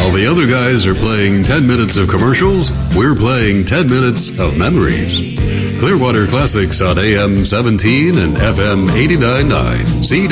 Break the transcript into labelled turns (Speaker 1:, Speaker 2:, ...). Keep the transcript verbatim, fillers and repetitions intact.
Speaker 1: While the other guys are playing ten minutes of commercials, we're playing ten minutes of memories. Clearwater Classics on A M seventeen and F M eighty-nine point nine. C